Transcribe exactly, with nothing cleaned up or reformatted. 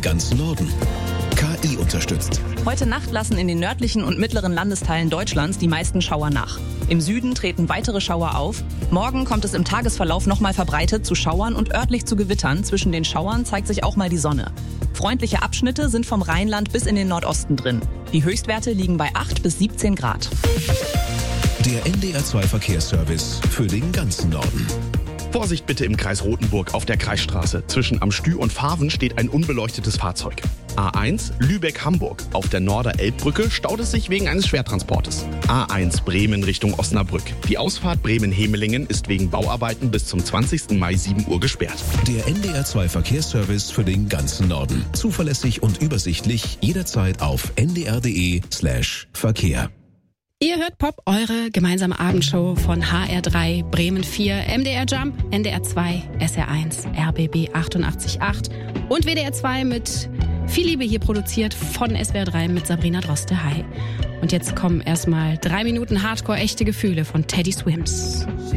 ganzen Norden. K I unterstützt. Heute Nacht lassen in den nördlichen und mittleren Landesteilen Deutschlands die meisten Schauer nach. Im Süden treten weitere Schauer auf. Morgen kommt es im Tagesverlauf nochmal verbreitet zu Schauern und örtlich zu Gewittern. Zwischen den Schauern zeigt sich auch mal die Sonne. Freundliche Abschnitte sind vom Rheinland bis in den Nordosten drin. Die Höchstwerte liegen bei acht bis siebzehn Grad. Der N D R zwei Verkehrsservice für den ganzen Norden. Vorsicht bitte im Kreis Rothenburg auf der Kreisstraße. Zwischen Am Stü und Faven steht ein unbeleuchtetes Fahrzeug. A eins Lübeck-Hamburg. Auf der Norder-Elbbrücke staut es sich wegen eines Schwertransportes. A eins Bremen Richtung Osnabrück. Die Ausfahrt Bremen-Hemelingen ist wegen Bauarbeiten bis zum zwanzigsten Mai sieben Uhr gesperrt. Der N D R zwei Verkehrsservice für den ganzen Norden. Zuverlässig und übersichtlich jederzeit auf n d r punkt d e slash Verkehr. Ihr hört Pop, eure gemeinsame Abendshow von H R drei, Bremen vier, M D R Jump, N D R zwei, S R eins, R B B achtundachtzig Komma acht und W D R zwei mit viel Liebe hier produziert von S W R drei mit Sabrina Droste. Hi. Und jetzt kommen erstmal drei Minuten Hardcore echte Gefühle von Teddy Swims.